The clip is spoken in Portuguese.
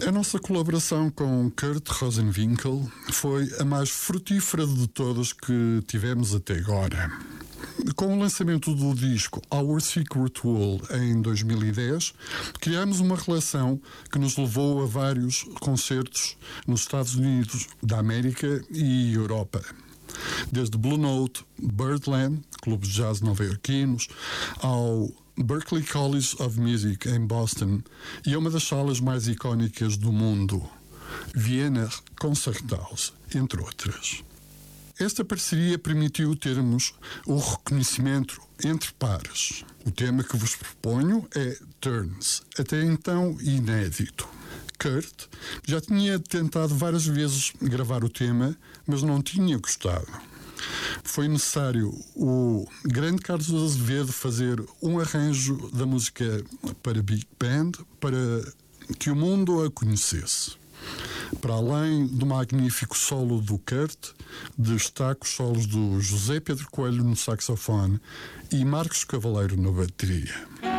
A nossa colaboração com Kurt Rosenwinkel foi a mais frutífera de todas que tivemos até agora. Com o lançamento do disco Our Secret World em 2010, criamos uma relação que nos levou a vários concertos nos Estados Unidos da América e Europa. Desde Blue Note, Birdland, clubes de jazz nova-iorquinos, ao Berklee College of Music em Boston e a uma das salas mais icónicas do mundo, Vienna Concerthaus, entre outras. Esta parceria permitiu termos o reconhecimento entre pares. O tema que vos proponho é Turns, até então inédito. Kurt já tinha tentado várias vezes gravar o tema, mas não tinha gostado. Foi necessário o grande Carlos Azevedo fazer um arranjo da música para Big Band para que o mundo a conhecesse. Para além do magnífico solo do Kurt, destaco os solos do José Pedro Coelho no saxofone e Marcos Cavaleiro na bateria.